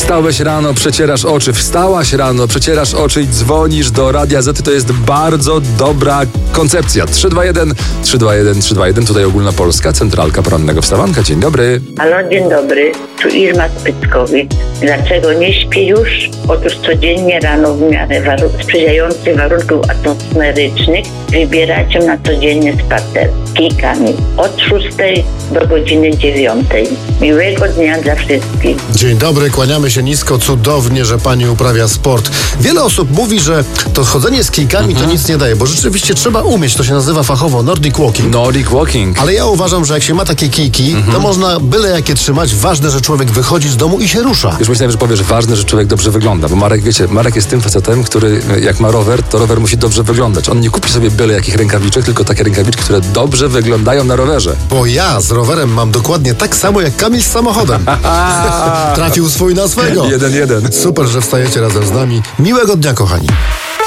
Wstałeś rano, przecierasz oczy, wstałaś rano, przecierasz oczy i dzwonisz do Radia Z. To jest bardzo dobra koncepcja. 321 321 321, tutaj Ogólnopolska, Centralka Porannego Wstawanka. Dzień dobry. Halo, dzień dobry. Tu Irma z Pytkowic. Dlaczego nie śpię już? Otóż codziennie rano w miarę sprzyjających warunków atmosferycznych wybierać się na codziennie spacer z kijkami od 6 do godziny 9. Miłego dnia dla wszystkich. Dzień dobry, kłaniamy się nisko. Cudownie, że pani uprawia sport. Wiele osób mówi, że to chodzenie z kijkami to nic nie daje, bo rzeczywiście trzeba umieć. To się nazywa fachowo Nordic Walking. Nordic Walking. Ale ja uważam, że jak się ma takie kijki, to można byle jakie trzymać. Ważne, że człowiek wychodzi z domu i się rusza. Już myślałem, że powiesz, ważne, że człowiek dobrze wygląda, bo Marek, wiecie, Marek jest tym facetem, który jak ma rower, to rower musi dobrze wyglądać. On nie kupi sobie byle jakich rękawiczek, tylko takie rękawiczki, które dobrze wyglądają na rowerze. Bo ja z rowerem mam dokładnie tak samo jak Kamil z samochodem. Trafił swój na swego. 1-1. Super, że wstajecie razem z nami. Miłego dnia, kochani.